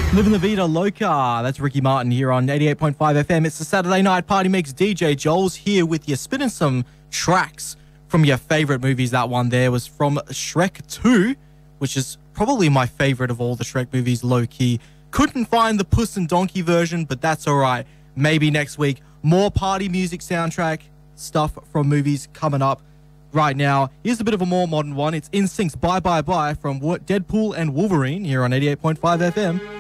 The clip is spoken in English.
Living the Vida Loca. That's Ricky Martin here on 88.5 FM. It's the Saturday Night Party Mix. DJ Joel's here with you, spinning some tracks from your favourite movies. That one there was from Shrek 2, which is probably my favourite of all the Shrek movies, low-key. Couldn't find the Puss and Donkey version, but that's all right. Maybe next week. More party music soundtrack stuff from movies coming up. Right now, here's a bit of a more modern one. It's NSYNC's Bye Bye Bye from Deadpool and Wolverine here on 88.5 FM.